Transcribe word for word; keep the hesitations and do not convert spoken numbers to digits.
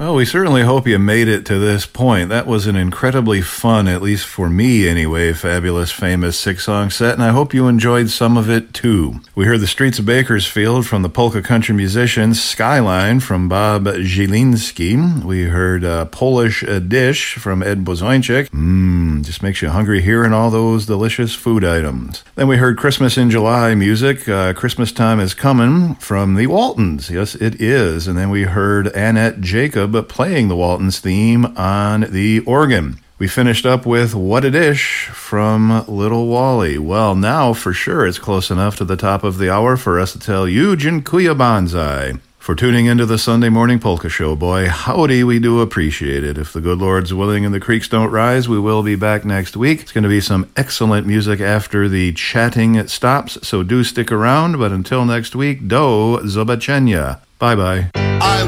Well, we certainly hope you made it to this point. That was an incredibly fun, at least for me anyway, fabulous, famous six-song set, and I hope you enjoyed some of it too. We heard The Streets of Bakersfield from the polka country musicians, Skyline from Bob Zielinski. We heard uh, Polish Dish from Ed Bozończyk. Mmm, just makes you hungry hearing all those delicious food items. Then we heard Christmas in July music, uh, Christmas Time is Coming from the Waltons. Yes, it is. And then we heard Annette Jacob playing the Waltons theme on the organ. We finished up with What a Dish from Little Wally. Well, now for sure it's close enough to the top of the hour for us to tell you Dziękuję Banzai for tuning into the Sunday Morning Polka Show. Boy, howdy, we do appreciate it. If the good Lord's willing and the creeks don't rise, we will be back next week. It's going to be some excellent music after the chatting stops, so do stick around. But until next week, do zobaczenia. Bye-bye. I